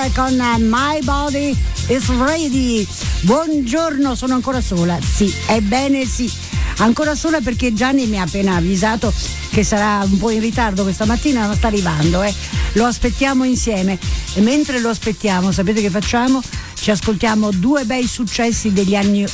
con My Body is Ready. Buongiorno, sono ancora sola. Sì, ebbene sì, ancora sola perché Gianni mi ha appena avvisato che sarà un po' in ritardo questa mattina, ma sta arrivando, lo aspettiamo insieme. E mentre lo aspettiamo, sapete che facciamo? Ci ascoltiamo due bei successi degli anni